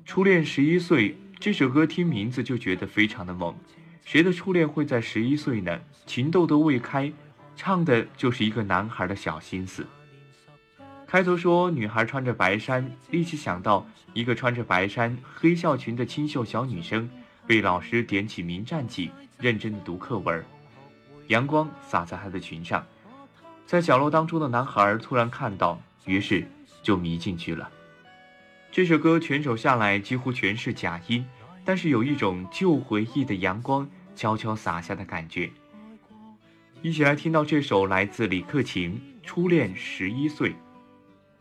初恋11岁，这首歌听名字就觉得非常的猛。谁的初恋会在11岁呢？情窦都未开，唱的就是一个男孩的小心思。开头说女孩穿着白衫，立即想到一个穿着白衫黑校裙的清秀小女生，被老师点起名战记，认真的读课文。阳光洒在她的裙上，在角落当中的男孩突然看到，于是就迷进去了。这首歌全首下来几乎全是假音，但是有一种旧回忆的阳光悄悄洒下的感觉。一起来听到这首来自李克勤《初恋11岁》。